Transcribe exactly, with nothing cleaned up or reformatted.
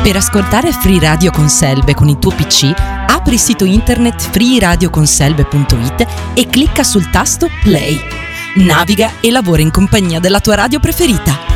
Per ascoltare Free Radio Conselve con il tuo P C, apri il sito internet free radio conselve punto it e clicca sul tasto Play. Naviga e lavora in compagnia della tua radio preferita.